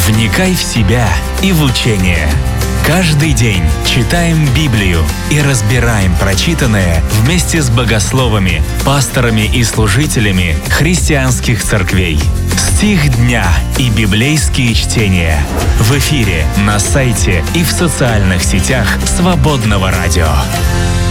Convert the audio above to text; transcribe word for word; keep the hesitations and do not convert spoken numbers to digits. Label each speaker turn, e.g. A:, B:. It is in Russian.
A: Вникай в себя и в учение. Каждый день читаем Библию и разбираем прочитанное вместе с богословами, пасторами и служителями христианских церквей. Стих дня и библейские чтения. В эфире, на сайте и в социальных сетях Свободного радио.